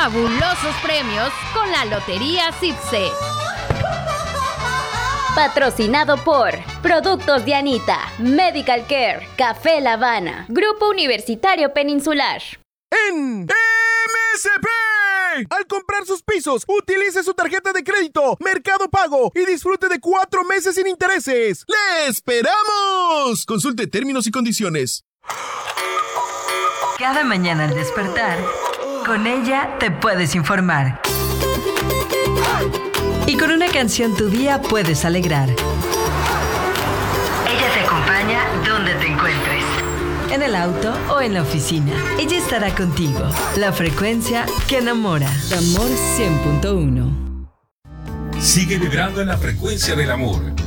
fabulosos premios con la Lotería CIPSE. Patrocinado por Productos Dianita, Medical Care, Café La Habana, Grupo Universitario Peninsular. En MSP, al comprar sus pisos, utilice su tarjeta de crédito Mercado Pago y disfrute de 4 meses sin intereses. ¡Le esperamos! Consulte términos y condiciones. Cada mañana al despertar, con ella te puedes informar. Y con una canción tu día puedes alegrar. Ella te acompaña donde te encuentres. En el auto o en la oficina. Ella estará contigo. La frecuencia que enamora. Amor 100.1. Sigue vibrando en la frecuencia del amor.